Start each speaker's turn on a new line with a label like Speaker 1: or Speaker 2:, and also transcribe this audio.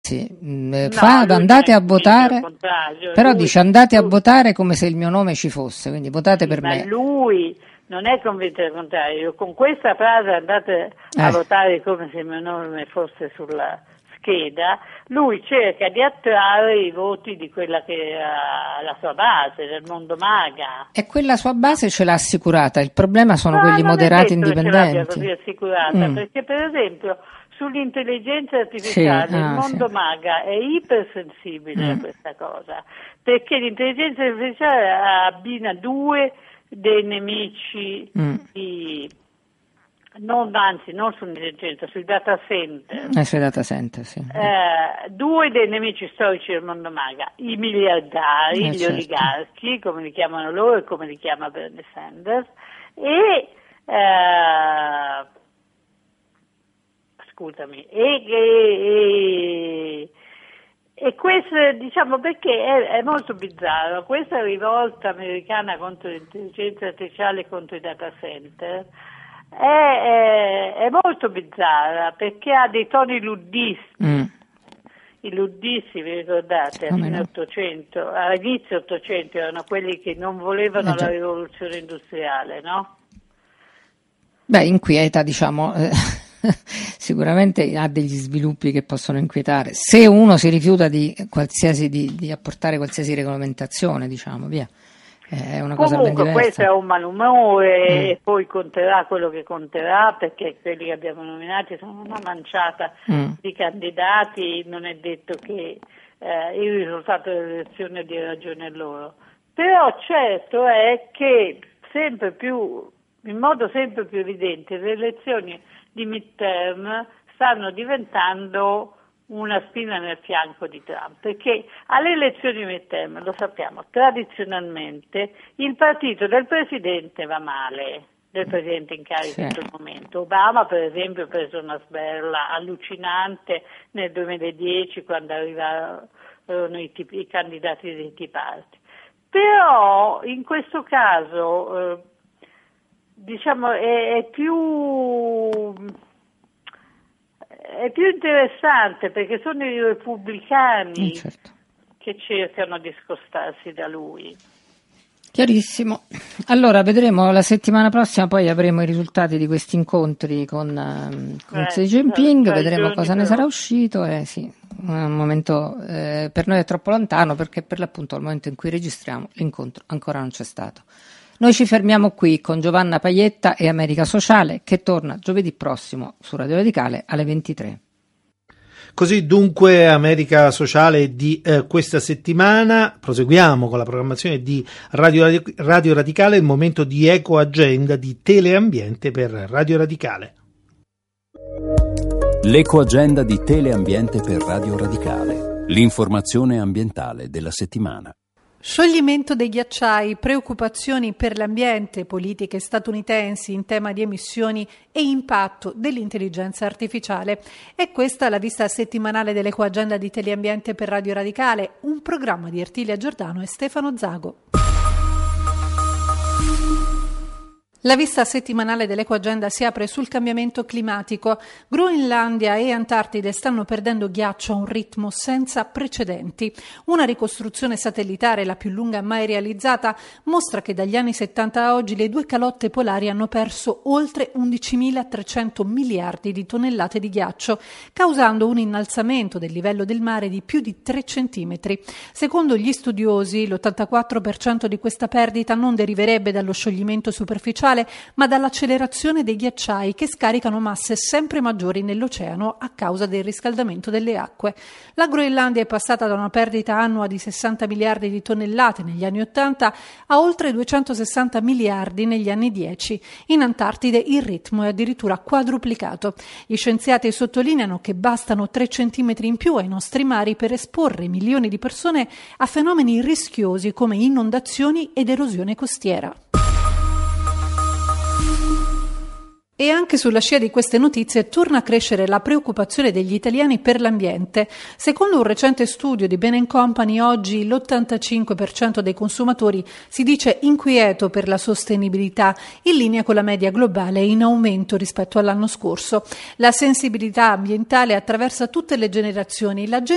Speaker 1: andate a votare, però dice andate a votare come se il mio nome ci fosse, quindi votate per me.
Speaker 2: Ma lui non è convinto del contrario, con questa frase andate a votare come se il mio nome fosse sulla scheda, lui cerca di attrarre i voti di quella che era la sua base, del mondo MAGA.
Speaker 1: E quella sua base ce l'ha assicurata, il problema sono quelli moderati indipendenti.
Speaker 2: Ce l'ha assicurata, perché per esempio sull'intelligenza artificiale il mondo MAGA è ipersensibile a questa cosa, perché l'intelligenza artificiale abbina due dei nemici non sull'intelligenza, sui data center.
Speaker 1: Sui data center, sì.
Speaker 2: Due dei nemici storici del mondo MAGA, i miliardari, gli oligarchi, come li chiamano loro e come li chiama Bernie Sanders, e questo, diciamo, perché è molto bizzarro, questa rivolta americana contro l'intelligenza artificiale e contro i data center è molto bizzarra, perché ha dei toni luddisti. I luddisti, vi ricordate, all'inizio 800 erano quelli che non volevano la rivoluzione industriale, no?
Speaker 1: Beh, inquieta, diciamo, sicuramente ha degli sviluppi che possono inquietare, se uno si rifiuta di apportare qualsiasi regolamentazione, diciamo, via. È una cosa ben diversa.
Speaker 2: Questo è un malumore e poi conterà quello che conterà, perché quelli che abbiamo nominati sono una manciata di candidati, non è detto che il risultato delle elezioni dia ragione a loro. Però certo è che in modo sempre più evidente le elezioni di midterm stanno diventando una spina nel fianco di Trump, perché alle elezioni midterm, lo sappiamo, tradizionalmente il partito del presidente va male, del presidente in carica in quel momento. Obama, per esempio, ha preso una sberla allucinante nel 2010 quando arrivarono i candidati dei Tea Party. Però in questo caso diciamo è più interessante, perché sono i repubblicani che cercano di scostarsi da lui.
Speaker 1: Chiarissimo. Allora vedremo la settimana prossima, poi avremo i risultati di questi incontri con Xi Jinping, vedremo cosa ne sarà uscito. Sì, un momento per noi è troppo lontano, perché per l'appunto al momento in cui registriamo l'incontro ancora non c'è stato. Noi ci fermiamo qui con Giovanna Paietta e America Sociale, che torna giovedì prossimo su Radio Radicale alle 23.
Speaker 3: Così dunque America Sociale di questa settimana. Proseguiamo con la programmazione di Radio Radicale, il momento di Eco Agenda di Teleambiente per Radio Radicale.
Speaker 4: L'Eco Agenda di Teleambiente per Radio Radicale. L'informazione ambientale della settimana.
Speaker 5: Scioglimento dei ghiacciai, preoccupazioni per l'ambiente, politiche statunitensi in tema di emissioni e impatto dell'intelligenza artificiale. E questa la vista settimanale dell'Ecoagenda di Teleambiente per Radio Radicale, un programma di Ertilia Giordano e Stefano Zago. La vista settimanale dell'Ecoagenda si apre sul cambiamento climatico. Groenlandia e Antartide stanno perdendo ghiaccio a un ritmo senza precedenti. Una ricostruzione satellitare, la più lunga mai realizzata, mostra che dagli anni 70 a oggi le due calotte polari hanno perso oltre 11.300 miliardi di tonnellate di ghiaccio, causando un innalzamento del livello del mare di più di 3 centimetri. Secondo gli studiosi, l'84% di questa perdita non deriverebbe dallo scioglimento superficiale, ma dall'accelerazione dei ghiacciai che scaricano masse sempre maggiori nell'oceano a causa del riscaldamento delle acque. La Groenlandia è passata da una perdita annua di 60 miliardi di tonnellate negli anni 80 a oltre 260 miliardi negli anni 10. In Antartide il ritmo è addirittura quadruplicato. Gli scienziati sottolineano che bastano 3 centimetri in più ai nostri mari per esporre milioni di persone a fenomeni rischiosi come inondazioni ed erosione costiera. E anche sulla scia di queste notizie torna a crescere la preoccupazione degli italiani per l'ambiente. Secondo un recente studio di Bain & Company, oggi l'85% dei consumatori si dice inquieto per la sostenibilità, in linea con la media globale e in aumento rispetto all'anno scorso. La sensibilità ambientale attraversa tutte le generazioni.